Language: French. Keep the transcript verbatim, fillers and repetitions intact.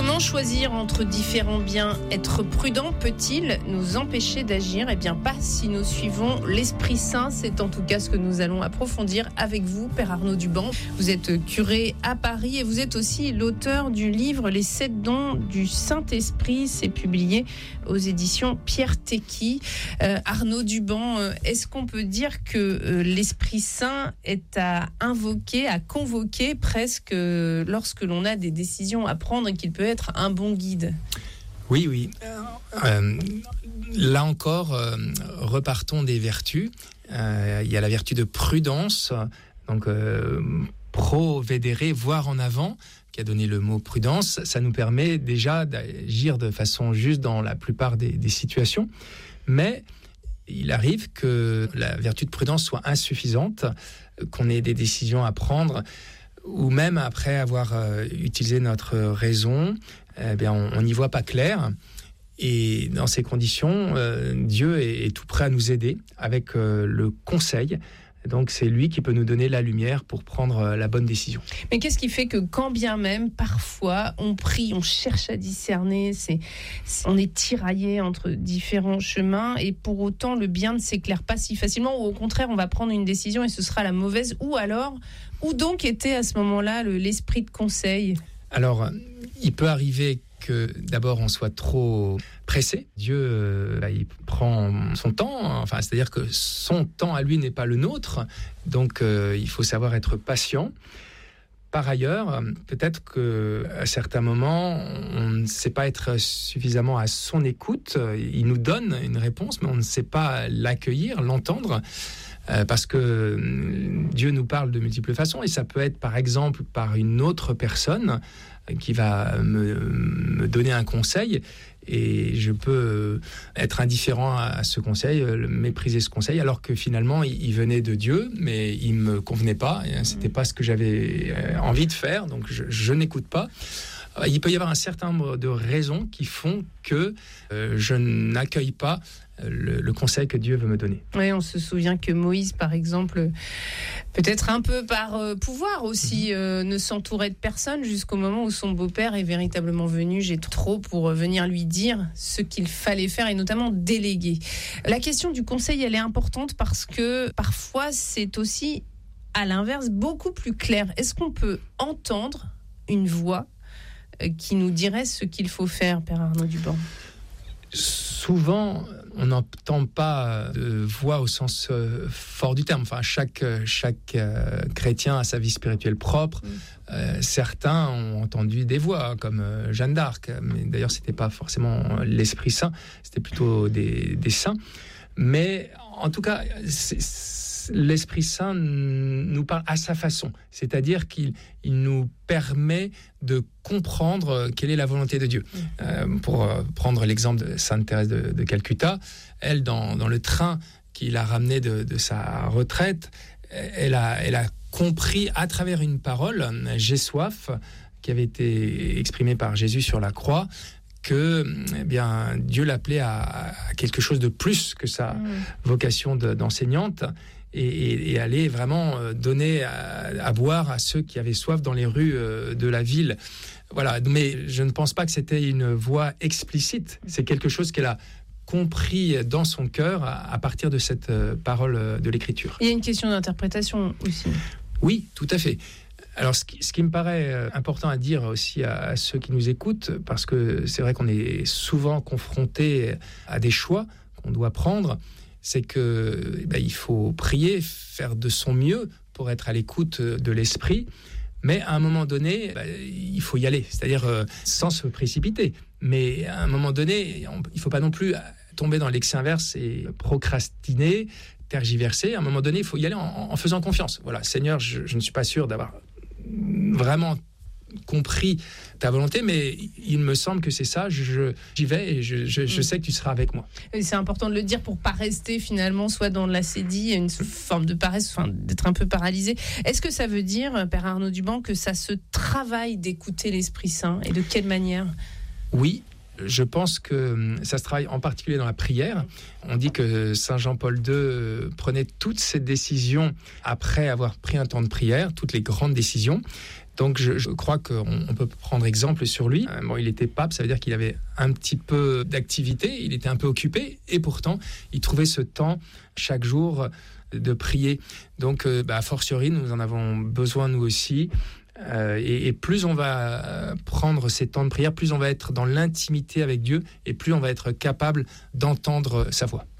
Comment choisir entre différents biens? Être prudent peut-il nous empêcher d'agir? Eh bien pas si nous suivons l'Esprit Saint. C'est en tout cas ce que nous allons approfondir avec vous, Père Arnaud Duban. Vous êtes curé à Paris et vous êtes aussi l'auteur du livre Les sept dons du Saint-Esprit. C'est publié aux éditions Pierre Tecky. Euh, Arnaud Duban, euh, est-ce qu'on peut dire que euh, l'Esprit Saint est à invoquer, à convoquer presque euh, lorsque l'on a des décisions à prendre et qu'il peut être un bon guide? Oui, oui. Euh, là encore, euh, repartons des vertus. Euh, il y a la vertu de prudence, donc euh, pro-védéré, voir en avant, qui a donné le mot prudence. Ça nous permet déjà d'agir de façon juste dans la plupart des, des situations. Mais il arrive que la vertu de prudence soit insuffisante, qu'on ait des décisions à prendre, ou même après avoir euh, utilisé notre raison, eh bien, on n'y voit pas clair. Et dans ces conditions, euh, Dieu est, est tout prêt à nous aider avec euh, le conseil. Donc c'est lui qui peut nous donner la lumière pour prendre euh, la bonne décision. Mais qu'est-ce qui fait que quand bien même, parfois, on prie, on cherche à discerner, c'est, c'est, on est tiraillé entre différents chemins et pour autant le bien ne s'éclaire pas si facilement, ou au contraire on va prendre une décision et ce sera la mauvaise, ou alors, où donc était à ce moment-là le, l'esprit de conseil? Alors, il peut arriver que d'abord on soit trop pressé. Dieu, euh, bah, il prend son temps, enfin, c'est-à-dire que son temps à lui n'est pas le nôtre, donc euh, il faut savoir être patient. Par ailleurs, peut-être qu'à certains moments, on ne sait pas être suffisamment à son écoute. Il nous donne une réponse, mais on ne sait pas l'accueillir, l'entendre. Euh, parce que Dieu nous parle de multiples façons, et ça peut être par exemple par une autre personne qui va me, me donner un conseil, et je peux être indifférent à ce conseil, mépriser ce conseil, alors que finalement il venait de Dieu, mais il me convenait pas, et c'était pas ce que j'avais envie de faire, donc je, je n'écoute pas. Il peut y avoir un certain nombre de raisons qui font que euh, je n'accueille pas le, le conseil que Dieu veut me donner. Oui, on se souvient que Moïse, par exemple, peut-être un peu par euh, pouvoir aussi, euh, ne s'entourait de personne jusqu'au moment où son beau-père est véritablement venu. J'ai trop pour venir lui dire ce qu'il fallait faire et notamment déléguer. La question du conseil, elle est importante parce que parfois c'est aussi, à l'inverse, beaucoup plus clair. Est-ce qu'on peut entendre une voix qui nous dirait ce qu'il faut faire, Père Arnaud Duban? Souvent, on n'entend pas de voix au sens euh, fort du terme. Enfin, chaque, chaque euh, chrétien a sa vie spirituelle propre. Mmh. Euh, certains ont entendu des voix, comme euh, Jeanne d'Arc. Mais d'ailleurs, ce n'était pas forcément l'Esprit Saint, c'était plutôt des, des saints. Mais en tout cas, c'est, l'Esprit Saint nous parle à sa façon, c'est-à-dire qu'il il nous permet de comprendre quelle est la volonté de Dieu. Mmh. Euh, pour prendre l'exemple de Sainte Thérèse de, de Calcutta, elle, dans, dans le train qui l'a ramenée de, de sa retraite, elle a, elle a compris à travers une parole, « J'ai soif », qui avait été exprimée par Jésus sur la croix, que eh bien, Dieu l'appelait à, à quelque chose de plus que sa mmh. vocation de, d'enseignante, et, et, et aller vraiment donner à, à boire à ceux qui avaient soif dans les rues de la ville. Voilà, mais je ne pense pas que c'était une voix explicite, c'est quelque chose qu'elle a compris dans son cœur à, à partir de cette parole de l'Écriture. Il y a une question d'interprétation aussi. Oui, tout à fait. Alors, ce qui, ce qui me paraît important à dire aussi à, à ceux qui nous écoutent, parce que c'est vrai qu'on est souvent confronté à des choix qu'on doit prendre, c'est que eh ben, il faut prier, faire de son mieux pour être à l'écoute de l'Esprit, mais à un moment donné, ben, il faut y aller, c'est-à-dire euh, sans se précipiter. Mais à un moment donné, on, il ne faut pas non plus tomber dans l'excès inverse et procrastiner, tergiverser. À un moment donné, il faut y aller en, en faisant confiance. Voilà, Seigneur, je, je ne suis pas sûr d'avoir vraiment compris ta volonté, mais il me semble que c'est ça, je, j'y vais et je, je, je sais que tu seras avec moi. Et c'est important de le dire pour ne pas rester finalement soit dans l'acédie, une forme de paresse, enfin, d'être un peu paralysé. Est-ce que ça veut dire, Père Arnaud Duban, que ça se travaille d'écouter l'Esprit Saint, et de quelle manière? Oui, je pense que ça se travaille en particulier dans la prière. On dit que Saint Jean-Paul deux prenait toutes ses décisions après avoir pris un temps de prière, toutes les grandes décisions. Donc je, je crois qu'on on peut prendre exemple sur lui. Euh, bon, il était pape, ça veut dire qu'il avait un petit peu d'activité, il était un peu occupé, et pourtant, il trouvait ce temps chaque jour de prier. Donc, euh, bah, a fortiori, nous en avons besoin nous aussi. Euh, et, et plus on va prendre ces temps de prière, plus on va être dans l'intimité avec Dieu, et plus on va être capable d'entendre sa voix.